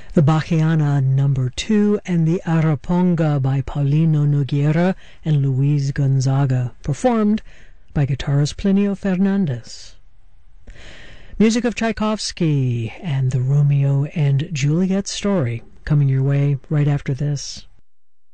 the Bachiana Number 2, and the Araponga by Paulino Nogueira and Luis Gonzaga, performed by guitarist Plinio Fernandez. Music of Tchaikovsky and the Romeo and Juliet story coming your way right after this.